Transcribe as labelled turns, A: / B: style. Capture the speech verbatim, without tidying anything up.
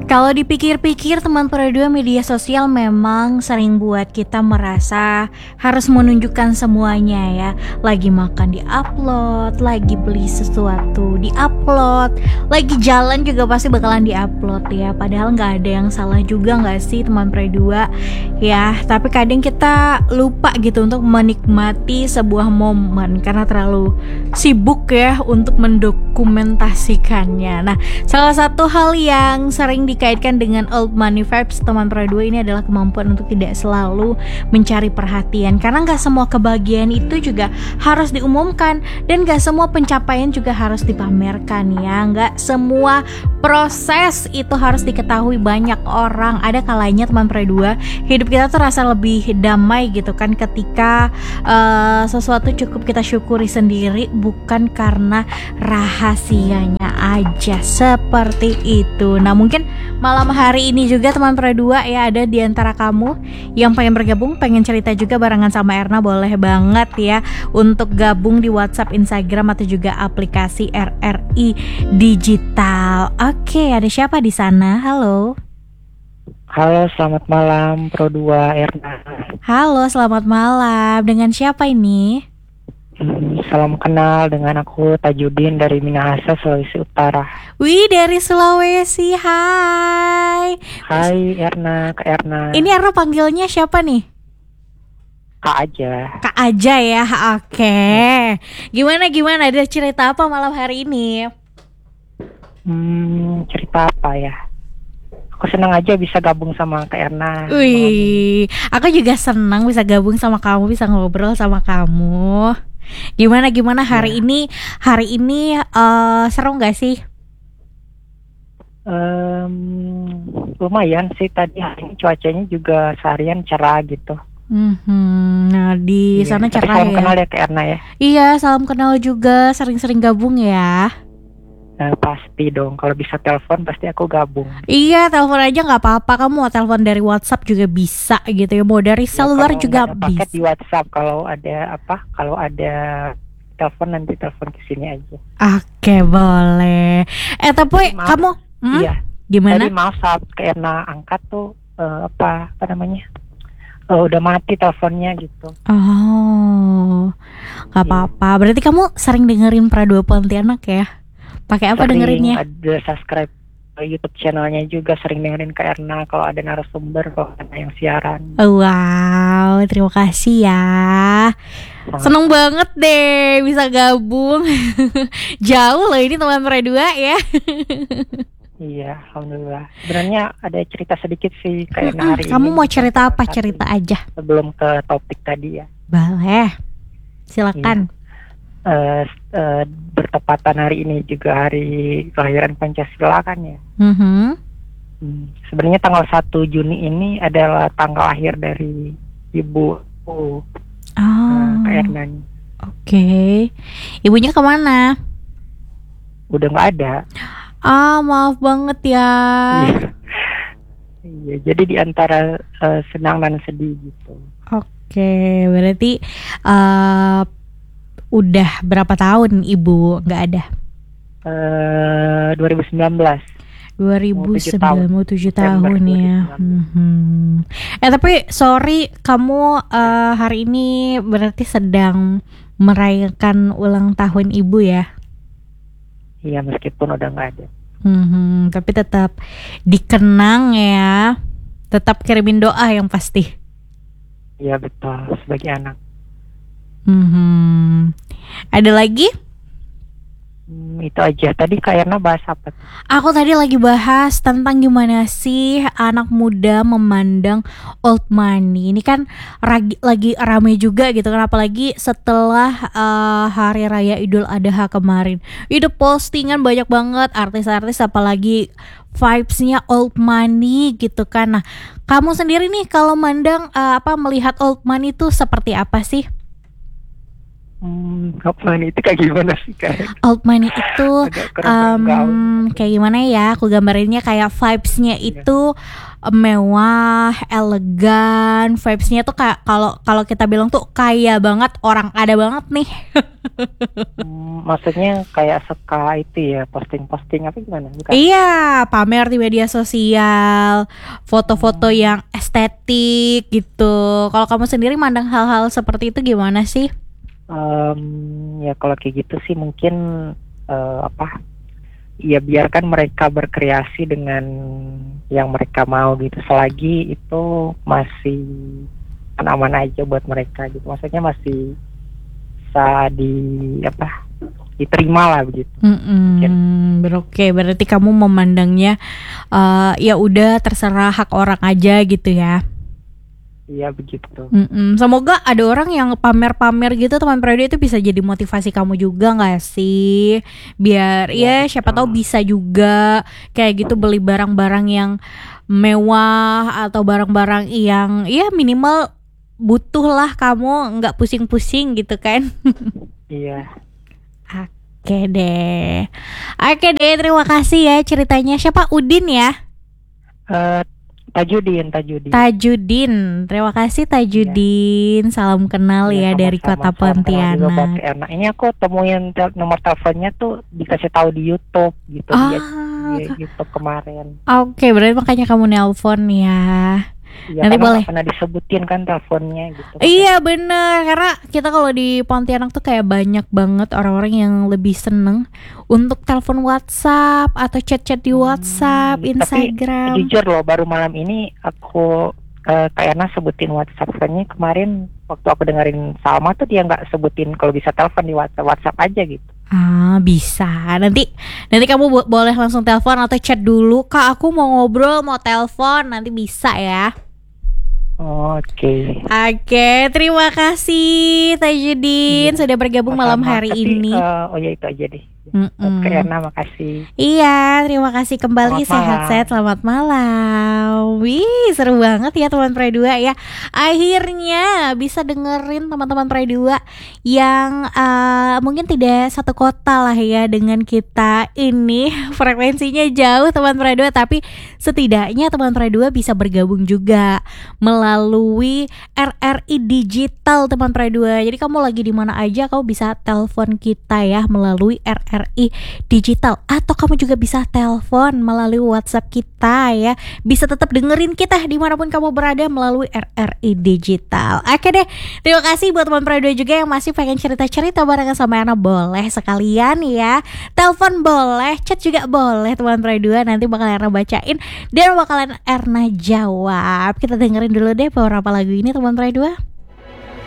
A: Kalau dipikir-pikir teman perdua media sosial memang sering buat kita merasa harus menunjukkan semuanya ya. Lagi makan di-upload, lagi beli sesuatu di-upload, lagi jalan juga pasti bakalan di-upload ya. Padahal nggak ada yang salah juga nggak sih teman perdua ya. Tapi kadang kita lupa gitu untuk menikmati sebuah momen karena terlalu sibuk ya untuk mendokumentasikannya. Nah, salah satu hal yang sering dikaitkan dengan old money vibes teman perdua ini adalah kemampuan untuk tidak selalu mencari perhatian, karena nggak semua kebahagiaan itu juga harus diumumkan dan nggak semua pencapaian juga harus dipamerkan ya. Nggak semua proses itu harus diketahui banyak orang. Ada kalanya teman perdua hidup kita terasa lebih damai gitu kan ketika uh, sesuatu cukup kita syukuri sendiri, bukan karena rahasianya aja, seperti itu. Nah, mungkin malam hari ini juga teman perdua ya, ada di antara kamu yang pengen bergabung, pengen cerita juga barengan sama Erna, boleh banget ya untuk gabung di WhatsApp, Instagram atau juga aplikasi R R I Digital. Oke, ada siapa di sana? Halo.
B: Halo, selamat malam Pro dua Erna.
A: Halo, selamat malam. Dengan siapa ini?
B: Hmm, salam kenal, dengan aku Tajudin dari Minahasa, Sulawesi Utara.
A: Wih, dari Sulawesi. Hai.
B: Hai Erna, Kak Erna.
A: Ini Erna panggilnya siapa nih?
B: Kak aja.
A: Kak aja ya. Oke. Gimana gimana? Ada cerita apa malam hari ini?
B: Hmm, cerita apa ya? Aku senang aja bisa gabung sama Kak Erna.
A: Wih, aku juga senang bisa gabung sama kamu, bisa ngobrol sama kamu. Gimana gimana hari
B: Ya.
A: ini? Hari ini uh, seru nggak sih?
B: Um, lumayan sih, tadi hari ini cuacanya juga seharian cerah gitu.
A: Hmm, nah di
B: Iya,
A: sana
B: tapi
A: cerah
B: salam
A: ya.
B: kenal ya Kak Erna ya.
A: Iya, salam kenal juga. Sering-sering gabung ya.
B: Nah, pasti dong, kalau bisa telepon pasti aku gabung.
A: Iya, telepon aja nggak apa-apa. Kamu mau telepon dari WhatsApp juga bisa gitu ya. Mau dari
B: Ya,
A: seluler
B: kalau
A: juga
B: nggak ada paket
A: bisa.
B: di WhatsApp, kalau ada apa? Kalau ada telepon nanti telepon ke sini aja.
A: Oke, boleh. Eh, tapi
B: Maaf.
A: kamu hmm?
B: Iya.
A: Gimana?
B: Tadi maaf saat Kak Erna angkat tuh eh, apa apa namanya? Eh, udah mati teleponnya gitu.
A: Oh, nggak apa-apa. Berarti kamu sering dengerin Prado Pontianak ya? Pakai apa
B: Sering
A: dengerinnya?
B: ada subscribe ke YouTube channelnya juga, sering dengerin Kak Erna kalau ada narasumber, kalau ada yang siaran.
A: Wow, terima kasih ya.
B: Sangat.
A: Seneng banget deh bisa gabung. Jauh loh ini teman Perdua ya.
B: Iya, alhamdulillah. Sebenarnya ada cerita sedikit sih Kak Erna hari
A: Kamu
B: ini.
A: mau cerita apa?
B: Satu
A: Cerita aja.
B: Sebelum ke topik tadi ya.
A: Boleh. Silakan.
B: Uh, uh, bertepatan hari ini juga hari kelahiran Pancasila kan ya.
A: Mm-hmm.
B: Hmm, sebenarnya tanggal satu Juni ini adalah tanggal lahir dari ibu
A: Oh,
B: uh, Kak Erna.
A: oke. Okay. Ibunya kemana?
B: Udah nggak ada.
A: Ah, maaf banget ya.
B: Iya. Iya, jadi di antara uh, senang dan sedih gitu.
A: Oke, berarti uh, udah berapa tahun ibu nggak ada?
B: Uh, dua ribu sembilan belas.
A: dua ribu sembilan belas, tujuh tahun ya. Hmm. Eh tapi sorry, kamu uh, hari ini berarti sedang merayakan ulang tahun ibu ya?
B: Iya, meskipun udah nggak ada.
A: Hmm, tapi tetap dikenang ya. Tetap kirimin doa yang pasti.
B: Iya betul, sebagai anak.
A: Hmm. Ada lagi?
B: Hmm, itu aja. Tadi Kak Erna bahas apa?
A: Aku tadi lagi bahas tentang gimana sih anak muda memandang old money. Ini kan ragi, lagi rame juga gitu kan, apalagi setelah uh, Hari Raya Idul Adha kemarin. Itu postingan banyak banget artis-artis, apalagi vibes-nya old money gitu kan. Nah, kamu sendiri nih kalau mandang uh, apa melihat old money itu seperti apa sih?
B: Hmm, old money itu kayak gimana sih Kak?
A: Old money itu
B: Agak kurang-kurang gaul.
A: um, kayak gimana ya? Aku gambarinnya kayak vibes-nya
B: Iya.
A: itu mewah, elegan, vibes-nya tuh kayak kalau kalau kita bilang tuh kaya banget, orang ada banget nih.
B: Hmm, maksudnya kayak suka itu ya, posting-posting apa gimana? Bukan?
A: Iya, pamer di media sosial, foto-foto
B: Hmm,
A: yang estetik gitu. Kalau kamu sendiri mandang hal-hal seperti itu gimana sih?
B: em, ya kalau kayak gitu sih mungkin eh, apa? Ya biarkan mereka berkreasi dengan yang mereka mau gitu. Selagi itu masih aman aja buat mereka gitu. Maksudnya masih bisa di apa? Diterima lah begitu. Mungkin.
A: Mm-mm, ber- Oke, berarti kamu memandangnya eh, ya udah terserah hak orang aja gitu ya.
B: Iya begitu.
A: Mm-mm. Semoga ada orang yang pamer-pamer gitu teman periode itu bisa jadi motivasi kamu juga nggak sih? Biar
B: Iya
A: ya siapa tahu
B: betul.
A: bisa juga kayak gitu beli barang-barang yang mewah atau barang-barang yang ya minimal butuh lah kamu nggak pusing-pusing gitu kan?
B: Iya.
A: Oke deh, oke deh terima kasih ya ceritanya. Siapa Udin ya?
B: Eh, Tajudin, Tajudin.
A: Tajudin, terima kasih
B: Iya.
A: Tajudin. Salam kenal
B: Iya
A: ya dari
B: sama-sama.
A: kota
B: Salam kenal juga buat
A: Pontianak.
B: Erna. Ini aku temuin tel- nomor teleponnya tuh dikasih tahu di YouTube gitu dia
A: Ah,
B: di YouTube kemarin.
A: oke, berarti makanya kamu nelpon ya.
B: Iya
A: Nanti
B: karena
A: boleh.
B: nggak pernah disebutin kan teleponnya gitu
A: Iya
B: makanya.
A: bener, karena kita kalau di Pontianak tuh kayak banyak banget orang-orang yang lebih seneng untuk telepon WhatsApp atau chat-chat di WhatsApp,
B: Hmm, tapi
A: Instagram.
B: jujur loh baru malam ini aku eh, Kak Erna sebutin WhatsApp-nya kemarin waktu aku dengerin Salma tuh dia nggak sebutin kalau bisa telepon di WhatsApp WhatsApp aja gitu.
A: Ah, bisa. Nanti nanti kamu bo- boleh langsung telepon atau chat dulu. Kak, aku mau ngobrol, mau telepon, nanti bisa ya.
B: Oke.
A: Oke, terima kasih Tajudin
B: Iya.
A: sudah bergabung malam
B: Sama-sama.
A: hari
B: Tapi
A: ini.
B: eh, oh ya itu aja deh.
A: Mm-mm.
B: Kak Erna makasih.
A: Iya, terima kasih kembali.
B: Selamat malam.
A: Sehat-sehat, selamat malam. Wih, seru banget ya teman Pre dua ya. Akhirnya bisa dengerin teman-teman Pre dua yang uh, mungkin tidak satu kota lah ya dengan kita ini. Frekuensinya jauh teman Pre dua, tapi setidaknya teman Pre dua bisa bergabung juga melalui R R I Digital teman Pre dua. Jadi kamu lagi di mana aja kamu bisa telepon kita ya melalui R R I Digital, atau kamu juga bisa telepon melalui WhatsApp kita ya. Bisa tetap dengerin kita dimanapun kamu berada melalui R R I Digital. Oke deh, terima kasih buat teman Pre dua juga yang masih pengen cerita-cerita barengan sama Erna. Boleh sekalian ya, telepon boleh, chat juga boleh teman Pre dua. Nanti bakal Erna bacain dan bakalan Erna jawab. Kita dengerin dulu deh beberapa lagu ini teman Pre dua.